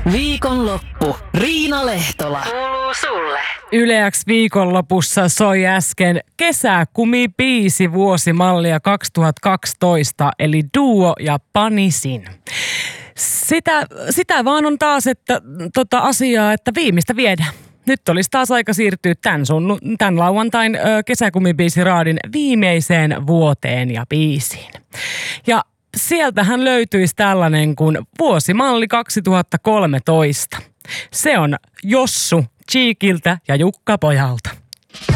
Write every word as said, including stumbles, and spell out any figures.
Viikonloppu. Riina Lehtola. Kuuluu sulle. Yle X viikonlopussa soi äsken Kesäkumibiisi vuosimallia kaksituhattakaksitoista, eli Duo ja Panisin. Sitä, sitä vaan on taas että, tota asiaa, että viimeistä viedään. Nyt olisi taas aika siirtyä tämän, sun, tämän lauantain ö, Kesäkumibiisiraadin viimeiseen vuoteen ja biisiin. Ja sieltähän löytyisi tällainen kuin vuosimalli kaksituhattakolmetoista. Se on Jossu Cheekiltä ja Jukka Pojalta.